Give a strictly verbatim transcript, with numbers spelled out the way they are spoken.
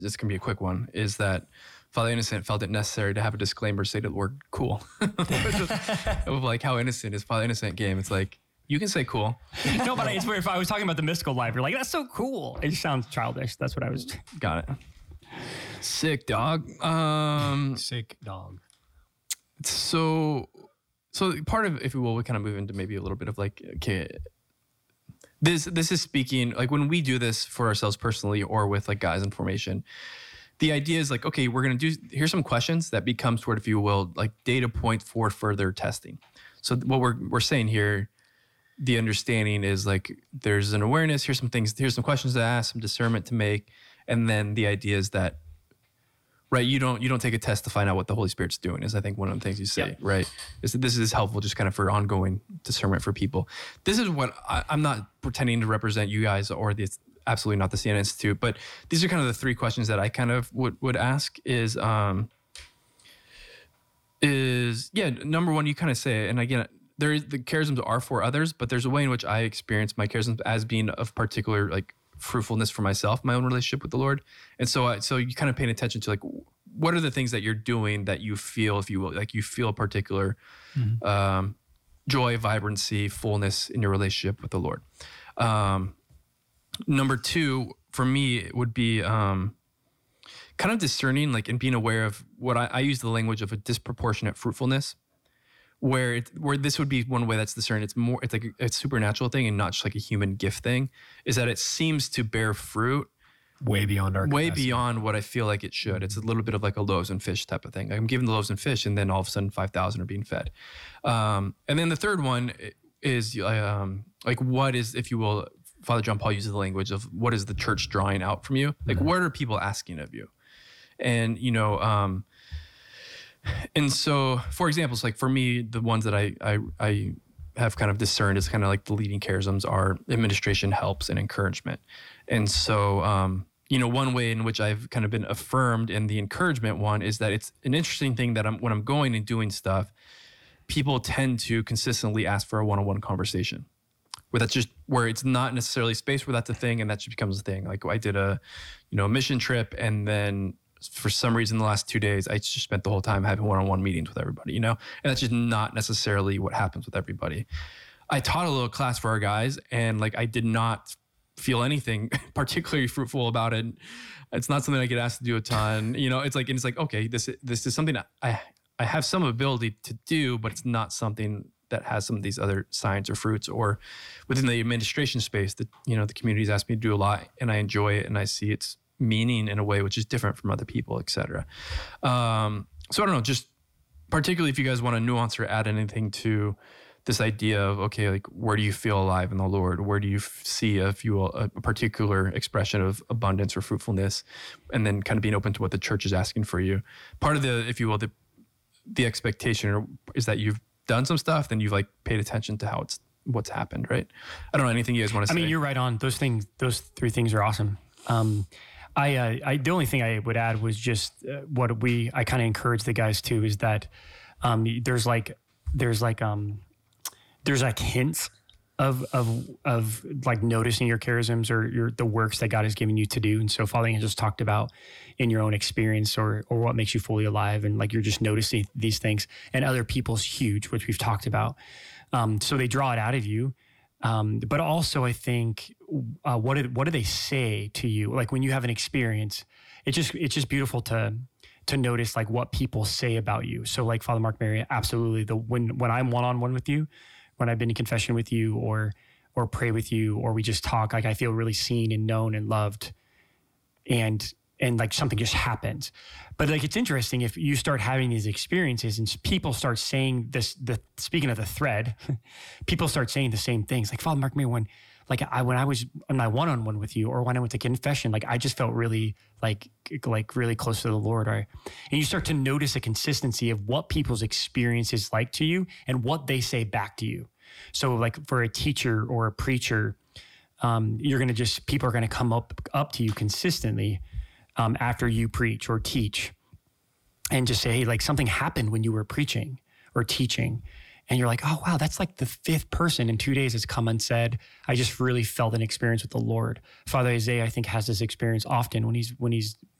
this can be a quick one, is that Father Innocent felt it necessary to have a disclaimer say the word cool. Of like how innocent is Father Innocent game. It's like, you can say cool. No, but it's weird. If I was talking about the mystical life, you're like, that's so cool. It just sounds childish. That's what I was. Got it. Sick, dog. Um, Sick dog. So, so part of, if you will, we kind of move into maybe a little bit of like, okay, this this is speaking, like when we do this for ourselves personally or with like guys in formation, the idea is like, okay, we're going to do, here's some questions that become sort of, if you will, like data points for further testing. So what we're we're saying here, the understanding is like, there's an awareness, here's some things, here's some questions to ask, some discernment to make. And then the idea is that, right, you don't you don't take a test to find out what the Holy Spirit's doing, is I think one of the things you say, Yep. right? Is that this is helpful just kind of for ongoing discernment for people. This is what, I, I'm not pretending to represent you guys or the, absolutely not the Siena Institute, but these are kind of the three questions that I kind of would, would ask is, um, is, yeah, number one, you kind of say, and again, there is, the charisms are for others, but there's a way in which I experience my charisms as being of particular, like, fruitfulness for myself, my own relationship with the Lord. And so I, so you kind of paying attention to like, what are the things that you're doing that you feel, if you will, like you feel a particular mm-hmm. um, joy, vibrancy, fullness in your relationship with the Lord. Um, number two, for me, it would be um, kind of discerning, like, and being aware of what I, I use the language of a disproportionate fruitfulness. Where it, where this would be one way that's discerned, it's more, it's like a, it's a supernatural thing and not just like a human gift thing, is that it seems to bear fruit way beyond our way capacity. beyond what I feel like it should. It's a little bit of like a loaves and fish type of thing. I'm giving the loaves and fish, and then all of a sudden five thousand are being fed. Um, and then the third one is um, like, what is, if you will, Father John Paul uses the language of what is the church drawing out from you? Like, mm-hmm. what are people asking of you? And you know. Um, And so, for example, it's like for me, the ones that I, I I have kind of discerned is kind of like the leading charisms are administration, helps, and encouragement. And so, um, you know, one way in which I've kind of been affirmed in the encouragement one is that it's an interesting thing that I'm when I'm going and doing stuff, people tend to consistently ask for a one-on-one conversation. Where that's just where it's not necessarily space where that's a thing, and that just becomes a thing. Like I did a, you know, a mission trip, and then for some reason, the last two days, I just spent the whole time having one-on-one meetings with everybody, you know? And that's just not necessarily what happens with everybody. I taught a little class for our guys, and like, I did not feel anything particularly fruitful about it. It's not something I get asked to do a ton, you know? It's like, and it's like, okay, this, this is something that I, I have some ability to do, but it's not something that has some of these other signs or fruits. Or within the administration space, that, you know, the community's asked me to do a lot, and I enjoy it, and I see it's meaning in a way which is different from other people, et cetera. Um, so I don't know, just particularly if you guys want to nuance or add anything to this idea of, okay, like, where do you feel alive in the Lord? Where do you f- see, if you will, a, a particular expression of abundance or fruitfulness, and then kind of being open to what the church is asking for you. Part of the, if you will, the the expectation is that you've done some stuff, then you've like paid attention to how it's, what's happened, right? I don't know, anything you guys want to I say? mean, you're right on. Those things, those three things are awesome. Um, I, uh, I, the only thing I would add was just uh, what we, I kind of encourage the guys to, is that um, there's like, there's like, um, there's like hints of, of, of like noticing your charisms or your, the works that God has given you to do. And so Father Ian just talked about in your own experience or, or what makes you fully alive. And like, you're just noticing these things, and other people's huge, which we've talked about. Um, so they draw it out of you. Um, but also I think, uh, what did, what do they say to you? Like when you have an experience, it's just, it's just beautiful to, to notice like what people say about you. So like Father Mark Mary, absolutely. The, when, when I'm one-on-one with you, when I've been in confession with you or, or pray with you, or we just talk, like I feel really seen and known and loved, and, and like something just happens. But like, it's interesting if you start having these experiences and people start saying this, the, speaking of the thread, people start saying the same things. Like Father Mark Mary, when, like I, when I was on my one-on-one with you, or when I went to confession, like I just felt really like, like really close to the Lord. Right? And you start to notice a consistency of what people's experience is like to you and what they say back to you. So like for a teacher or a preacher, um, you're going to just, people are going to come up, up to you consistently um, after you preach or teach, and just say, hey, like something happened when you were preaching or teaching. And you're like, oh, wow, that's like the fifth person in two days has come and said, I just really felt an experience with the Lord. Father Isaiah, I think, has this experience often when he's when he's